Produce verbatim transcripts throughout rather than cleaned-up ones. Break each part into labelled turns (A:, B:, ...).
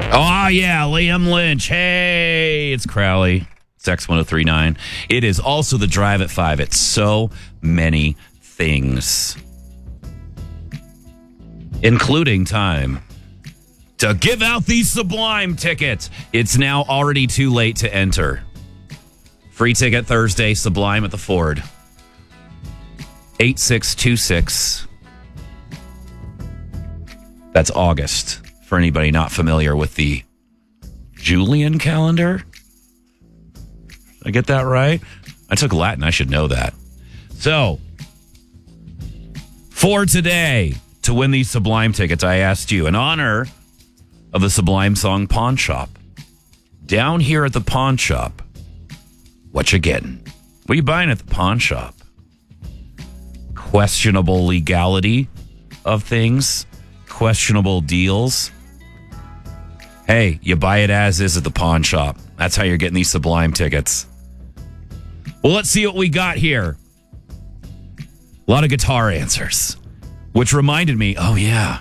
A: Oh, yeah, Liam Lynch. Hey, it's Crowley. It's X ten thirty-nine. It is also the Drive at five. It's so many things, including time to give out these Sublime tickets. It's now already too late to enter. Free ticket Thursday, Sublime at the Ford. eight six two six. That's August. For anybody not familiar with the Julian calendar. Did I get that right? I took Latin. I should know that. So, for today, to win these Sublime tickets, I asked you, in honor of the Sublime song Pawn Shop, down here at the pawn shop, what you getting? What are you buying at the pawn shop? Questionable legality of things, questionable deals. Hey, you buy it as is at the pawn shop. That's how you're getting these Sublime tickets. Well, let's see what we got here. A lot of guitar answers, which reminded me, oh, yeah.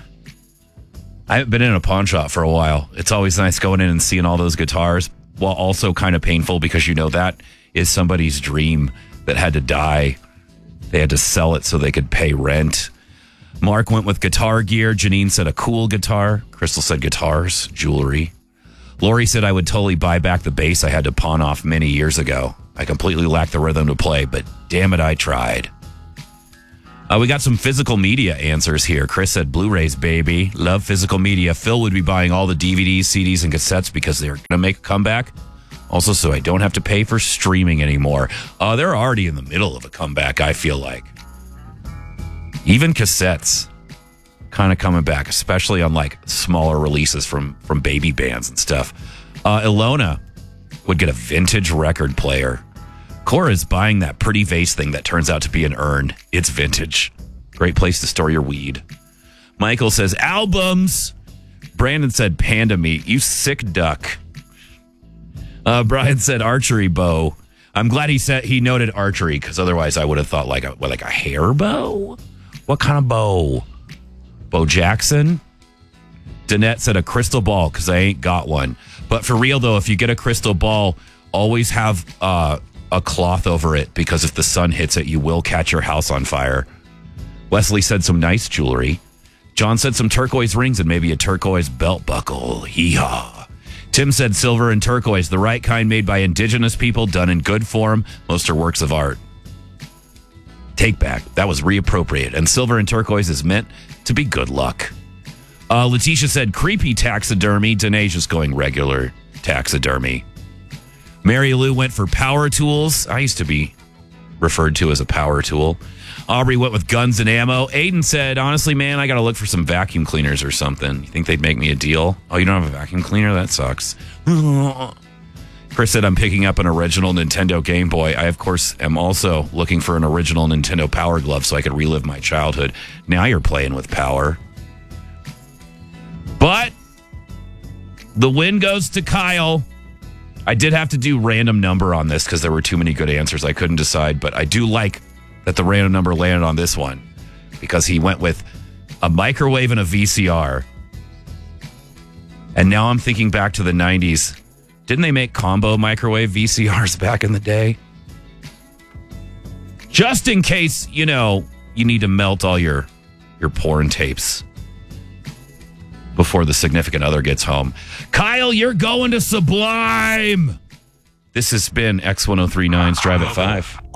A: I haven't been in a pawn shop for a while. It's always nice going in and seeing all those guitars, while also kind of painful because you know that is somebody's dream that had to die. They had to sell it so they could pay rent. Mark went with guitar gear. Janine said a cool guitar. Crystal said guitars, jewelry. Lori said I would totally buy back the bass I had to pawn off many years ago. I completely lacked the rhythm to play, but damn it, I tried. Uh, we got some physical media answers here. Chris said Blu-rays, baby. Love physical media. Phil would be buying all the D V Ds, C Ds, and cassettes because they're going to make a comeback. Also, so I don't have to pay for streaming anymore. Uh, they're already in the middle of a comeback, I feel like. Even cassettes kind of coming back, especially on like smaller releases from, from baby bands and stuff. Uh, Ilona would get a vintage record player. Cora's buying that pretty vase thing that turns out to be an urn. It's vintage. Great place to store your weed. Michael says albums. Brandon said panda meat. You sick duck. Uh, Brian said archery bow. I'm glad he said he noted archery because otherwise I would have thought like a what, like a hair bow. What kind of bow? Bo Jackson? Danette said a crystal ball because I ain't got one. But for real, though, if you get a crystal ball, always have uh, a cloth over it because if the sun hits it, you will catch your house on fire. Wesley said some nice jewelry. John said some turquoise rings and maybe a turquoise belt buckle. Hee-haw. Tim said silver and turquoise, the right kind made by indigenous people, done in good form. Most are works of art. Take back. That was reappropriated. And silver and turquoise is meant to be good luck. Uh, Letitia said creepy taxidermy. Danae's just going regular taxidermy. Mary Lou went for power tools. I used to be referred to as a power tool. Aubrey went with guns and ammo. Aiden said, honestly, man, I got to look for some vacuum cleaners or something. You think they'd make me a deal? Oh, you don't have a vacuum cleaner? That sucks. Chris said, I'm picking up an original Nintendo Game Boy. I, of course, am also looking for an original Nintendo Power Glove so I could relive my childhood. Now you're playing with power. But the win goes to Kyle. I did have to do random number on this because there were too many good answers. I couldn't decide, but I do like that the random number landed on this one because he went with a microwave and a V C R. And now I'm thinking back to the nineties. Didn't they make combo microwave V C Rs back in the day? Just in case, you know, you need to melt all your, your porn tapes before the significant other gets home. Kyle, you're going to Sublime. This has been X ten thirty-nine's Drive at five.